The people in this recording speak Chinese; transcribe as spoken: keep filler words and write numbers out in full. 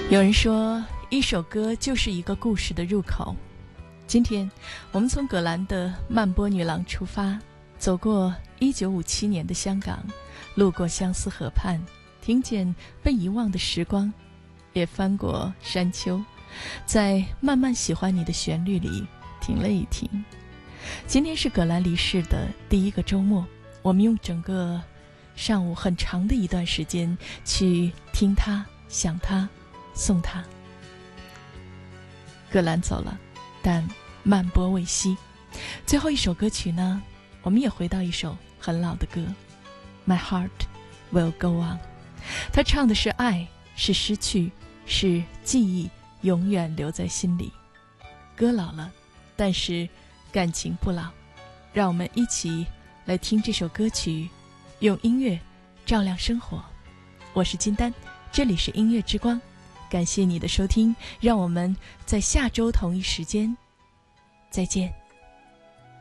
有人说，一首歌就是一个故事的入口。今天，我们从葛兰的《曼波女郎》出发，走过一九五七年的香港，路过相思河畔，听见被遗忘的时光，也翻过山丘，在慢慢喜欢你的旋律里停了一停。今天是葛兰离世的第一个周末，我们用整个上午很长的一段时间去听他，想他，送他。葛兰走了，但漫波未息。最后一首歌曲呢，我们也回到一首很老的歌， My Heart Will Go On。 他唱的是爱，是失去，是记忆永远留在心里。歌老了，但是感情不老。让我们一起来听这首歌曲，用音乐照亮生活。我是金丹，这里是音乐之光，感谢你的收听，让我们在下周同一时间再见。